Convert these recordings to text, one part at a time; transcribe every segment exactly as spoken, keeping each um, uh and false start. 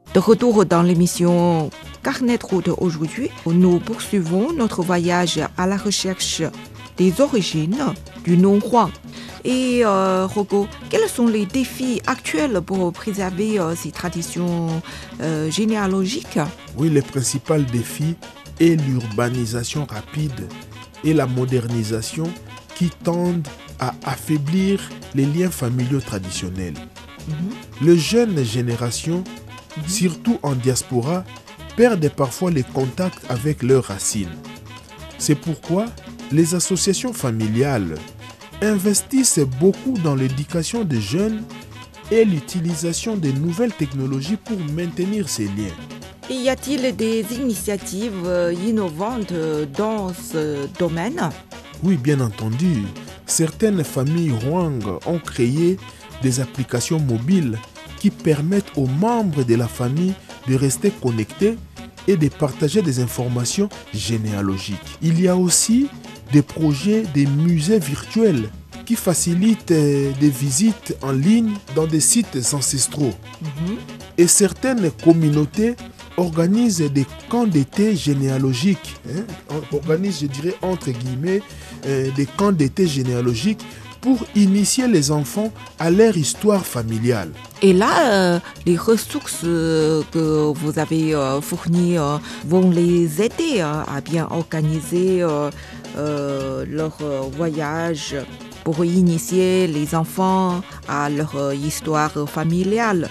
De retour dans l'émission Carnet de route aujourd'hui, nous poursuivons notre voyage à la recherche des origines du nom Huang. Et euh, Rocco, quels sont les défis actuels pour préserver euh, ces traditions euh, généalogiques? Oui, le principal défi est l'urbanisation rapide et la modernisation qui tendent à affaiblir les liens familiaux traditionnels. Mm-hmm. Les jeunes générations, mm-hmm. surtout en diaspora, perdent parfois les contacts avec leurs racines. C'est pourquoi les associations familiales investissent beaucoup dans l'éducation des jeunes et l'utilisation de nouvelles technologies pour maintenir ces liens. Et y a-t-il des initiatives innovantes dans ce domaine? Oui, bien entendu. Certaines familles Huang ont créé des applications mobiles qui permettent aux membres de la famille de rester connectés et de partager des informations généalogiques. Il y a aussi des projets de musées virtuels qui facilitent des visites en ligne dans des sites ancestraux. Mm-hmm. Et certaines communautés organisent des camps d'été généalogiques, hein, organisent, je dirais, entre guillemets, euh, des camps d'été généalogiques pour initier les enfants à leur histoire familiale. Et là, euh, les ressources euh, que vous avez euh, fournies euh, vont les aider euh, à bien organiser euh, euh, leur euh, voyage pour initier les enfants à leur euh, histoire familiale.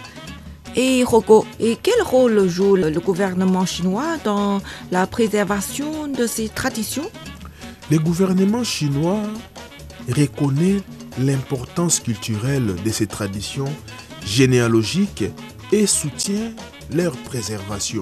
Et Rocco, et quel rôle joue le gouvernement chinois dans la préservation de ces traditions? Le gouvernement chinois reconnaît l'importance culturelle de ces traditions généalogiques et soutient leur préservation.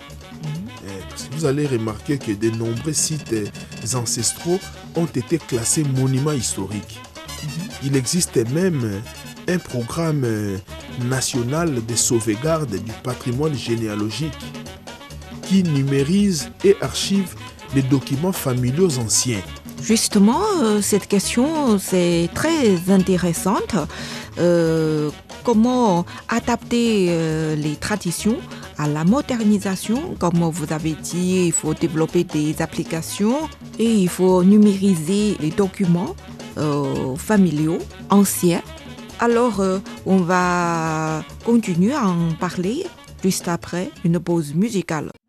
Mmh. Vous allez remarquer que de nombreux sites ancestraux ont été classés monuments historiques. Mmh. Il existe même un programme national de sauvegarde du patrimoine généalogique qui numérise et archive les documents familiaux anciens. Justement, euh, cette question, c'est très intéressante. Euh, comment adapter euh, les traditions à la modernisation? Comme vous avez dit, il faut développer des applications et il faut numériser les documents euh, familiaux anciens. Alors, euh, on va continuer à en parler juste après une pause musicale.